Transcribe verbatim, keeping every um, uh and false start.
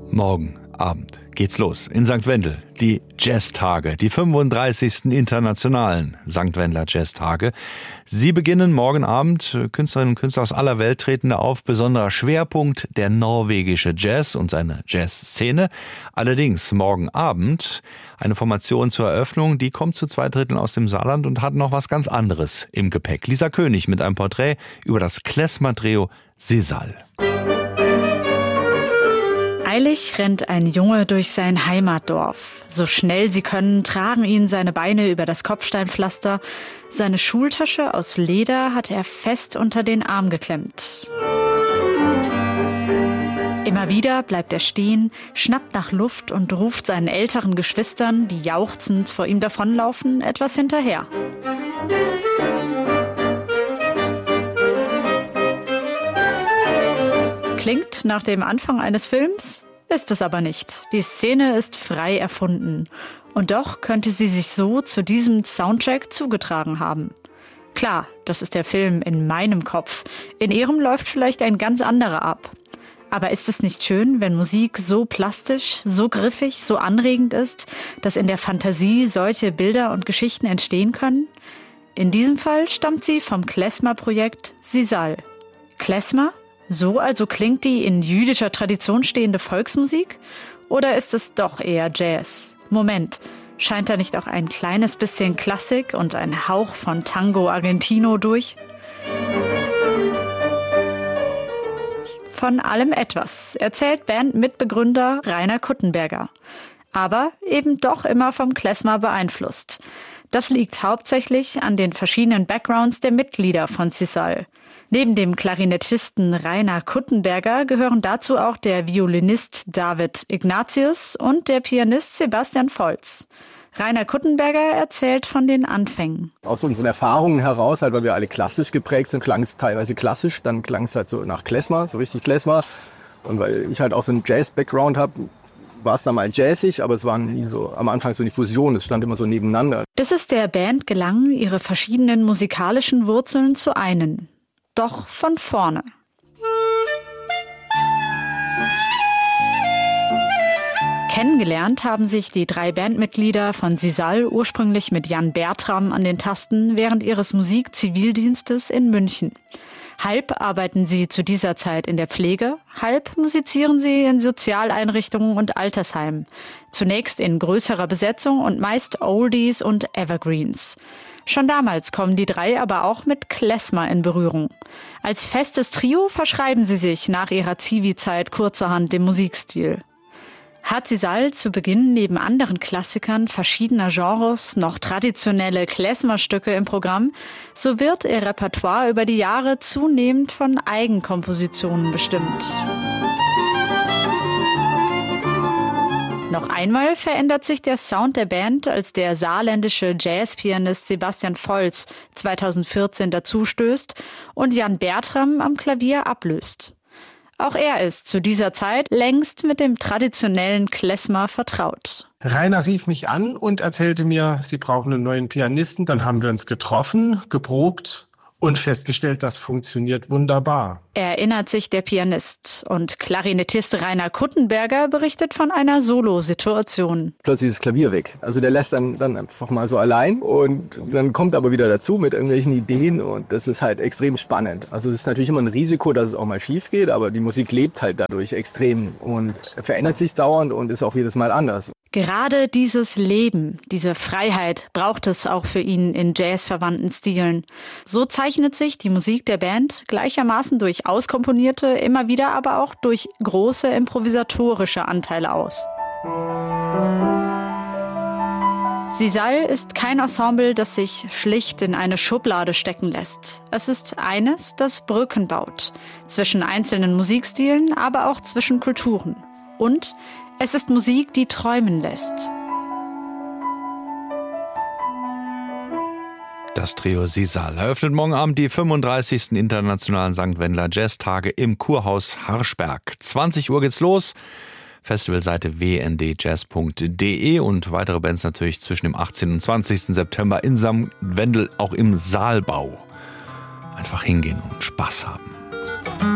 Morgen Abend geht's los in Sankt Wendel. Die Jazztage, die fünfunddreißigsten internationalen Sankt Wendler Jazztage. Sie beginnen morgen Abend. Künstlerinnen und Künstler aus aller Welt treten da auf. Besonderer Schwerpunkt der norwegische Jazz und seine Jazzszene. Allerdings morgen Abend eine Formation zur Eröffnung, die kommt zu zwei Dritteln aus dem Saarland und hat noch was ganz anderes im Gepäck. Lisa König mit einem Porträt über das Klezmer-Trio Sisal. Eilig rennt ein Junge durch sein Heimatdorf. So schnell sie können, tragen ihn seine Beine über das Kopfsteinpflaster. Seine Schultasche aus Leder hat er fest unter den Arm geklemmt. Immer wieder bleibt er stehen, schnappt nach Luft und ruft seinen älteren Geschwistern, die jauchzend vor ihm davonlaufen, etwas hinterher. Klingt nach dem Anfang eines Films, ist es aber nicht. Die Szene ist frei erfunden. Und doch könnte sie sich so zu diesem Soundtrack zugetragen haben. Klar, das ist der Film in meinem Kopf. In ihrem läuft vielleicht ein ganz anderer ab. Aber ist es nicht schön, wenn Musik so plastisch, so griffig, so anregend ist, dass in der Fantasie solche Bilder und Geschichten entstehen können? In diesem Fall stammt sie vom Klezmer-Projekt Sisal. Klezmer? So also klingt die in jüdischer Tradition stehende Volksmusik? Oder ist es doch eher Jazz? Moment, scheint da nicht auch ein kleines bisschen Klassik und ein Hauch von Tango Argentino durch? Von allem etwas, erzählt Bandmitbegründer Rainer Kuttenberger. Aber eben doch immer vom Klezmer beeinflusst. Das liegt hauptsächlich an den verschiedenen Backgrounds der Mitglieder von Sisal. Neben dem Klarinettisten Rainer Kuttenberger gehören dazu auch der Violinist David Ignatius und der Pianist Sebastian Volz. Rainer Kuttenberger erzählt von den Anfängen. Aus unseren Erfahrungen heraus, halt, weil wir alle klassisch geprägt sind, klang es teilweise klassisch, dann klang es halt so nach Klezmer, so richtig Klezmer. Und weil ich halt auch so einen Jazz-Background habe, war es dann mal jazzig, aber es war nie so am Anfang so eine Fusion, es stand immer so nebeneinander. Bis es der Band gelang, ihre verschiedenen musikalischen Wurzeln zu einen. Doch von vorne. Kennengelernt haben sich die drei Bandmitglieder von Sisal ursprünglich mit Jan Bertram an den Tasten während ihres Musikzivildienstes in München. Halb arbeiten sie zu dieser Zeit in der Pflege, halb musizieren sie in Sozialeinrichtungen und Altersheimen. Zunächst in größerer Besetzung und meist Oldies und Evergreens. Schon damals kommen die drei aber auch mit Klezmer in Berührung. Als festes Trio verschreiben sie sich nach ihrer Zivi-Zeit kurzerhand dem Musikstil. Hat Sisal zu Beginn neben anderen Klassikern verschiedener Genres noch traditionelle Klezmer-Stücke im Programm, so wird ihr Repertoire über die Jahre zunehmend von Eigenkompositionen bestimmt. Noch einmal verändert sich der Sound der Band, als der saarländische Jazzpianist Sebastian Volz zweitausendvierzehn dazustößt und Jan Bertram am Klavier ablöst. Auch er ist zu dieser Zeit längst mit dem traditionellen Klezmer vertraut. Rainer rief mich an und erzählte mir, sie brauchen einen neuen Pianisten. Dann haben wir uns getroffen, geprobt und festgestellt, das funktioniert wunderbar. Erinnert sich der Pianist. Und Klarinettist Rainer Kuttenberger berichtet von einer Solo-Situation. Plötzlich ist das Klavier weg. Also der lässt dann, dann einfach mal so allein und dann kommt er aber wieder dazu mit irgendwelchen Ideen und das ist halt extrem spannend. Also es ist natürlich immer ein Risiko, dass es auch mal schief geht, aber die Musik lebt halt dadurch extrem und verändert sich dauernd und ist auch jedes Mal anders. Gerade dieses Leben, diese Freiheit braucht es auch für ihn in jazzverwandten Stilen. So zeichnet sich die Musik der Band gleichermaßen durch auskomponierte, immer wieder aber auch durch große improvisatorische Anteile aus. Sisal ist kein Ensemble, das sich schlicht in eine Schublade stecken lässt. Es ist eines, das Brücken baut. Zwischen einzelnen Musikstilen, aber auch zwischen Kulturen. Und es ist Musik, die träumen lässt. Das Trio Sisal eröffnet morgen Abend die fünfunddreißigsten internationalen Sankt Wendler Jazztage im Kurhaus Harschberg. zwanzig Uhr geht's los. Festivalseite w n d jazz punkt d e und weitere Bands natürlich zwischen dem achtzehnten und zwanzigsten September in Sankt Wendel, auch im Saalbau. Einfach hingehen und Spaß haben.